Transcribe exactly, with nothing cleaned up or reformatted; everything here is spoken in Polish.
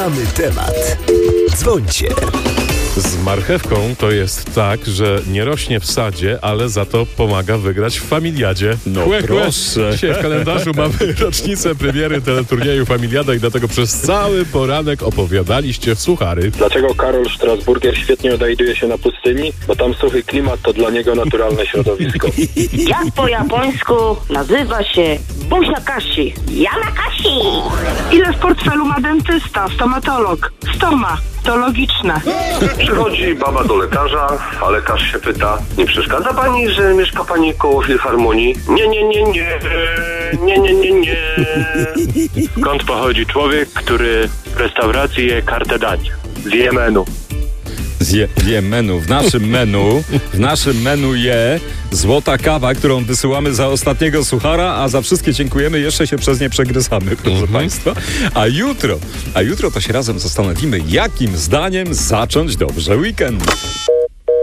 Mamy temat. Dzwońcie. Z marchewką to jest tak, że nie rośnie w sadzie, ale za to pomaga wygrać w familiadzie. No Chłe, chłe. proszę. Dzisiaj w kalendarzu mamy rocznicę premiery teleturnieju Familiada i dlatego przez cały poranek opowiadaliście suchary. Dlaczego Karol Strasburger świetnie odnajduje się na pustyni? Bo tam suchy klimat to dla niego naturalne środowisko. Jak po japońsku nazywa się Buziakashi? Yamakasi! Ile w portfelu ma dentysta, stomatolog? Stoma, to logiczne. Przychodzi baba do lekarza, a lekarz się pyta: nie przeszkadza pani, że mieszka pani koło filharmonii? Nie, nie, nie, nie, nie, nie, nie, nie. Skąd pochodzi człowiek, który w restauracji je kartę dać? Z Jemenu. Z, je, z Jemenu. W naszym menu, w naszym menu je złota kawa, którą wysyłamy za ostatniego suchara, a za wszystkie dziękujemy, jeszcze się przez nie przegryzamy, proszę Mhm. Państwa. A jutro, a jutro to się razem zastanowimy, jakim zdaniem zacząć dobrze weekend.